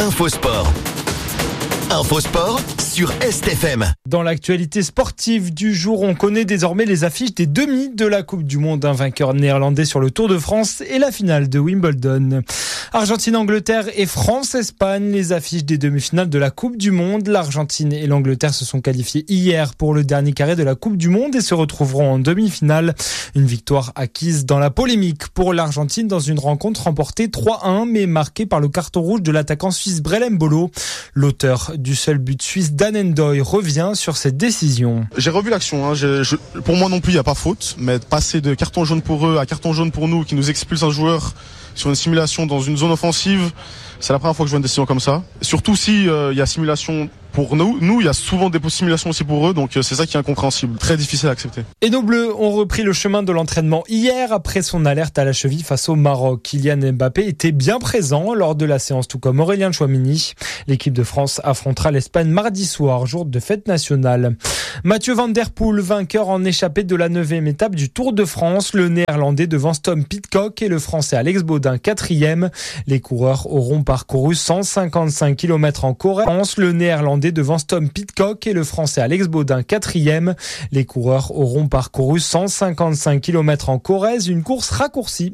Infosport. Infosport sur Est-FM. Dans l'actualité sportive du jour, on connaît désormais les affiches des demi de la Coupe du Monde. Un vainqueur néerlandais sur le Tour de France et la finale de Wimbledon. Argentine-Angleterre et France-Espagne, les affiches des demi-finales de la Coupe du Monde. L'Argentine et l'Angleterre se sont qualifiés hier pour le dernier carré de la Coupe du Monde et se retrouveront en demi-finale. Une victoire acquise dans la polémique pour l'Argentine dans une rencontre remportée 3-1 mais marquée par le carton rouge de l'attaquant suisse Brel Embolo. L'auteur du seul but suisse Dan N'Doye revient sur cette décision. J'ai revu l'action, pour moi non plus il n'y a pas faute, mais passer de carton jaune pour eux à carton jaune pour nous qui nous expulse un joueur sur une simulation dans une zone offensive, c'est la première fois que je vois une décision comme ça. Surtout si il y a simulation pour nous, il y a souvent des simulations aussi pour eux, donc c'est ça qui est incompréhensible, très difficile à accepter. Et nos Bleus ont repris le chemin de l'entraînement hier après son alerte à la cheville face au Maroc. Kylian Mbappé était bien présent lors de la séance, tout comme Aurélien Tchouaméni. L'équipe de France affrontera l'Espagne mardi soir, jour de fête nationale. Mathieu Van Der Poel, vainqueur en échappée de la 9e étape du Tour de France. Le Néerlandais devance Tom Pidcock et le Français Alex Baudin 4e. Les coureurs auront parcouru 155 km en Corrèze. Le Néerlandais devance Tom Pidcock et le Français Alex Baudin 4e. Les coureurs auront parcouru 155 km en Corrèze, une course raccourcie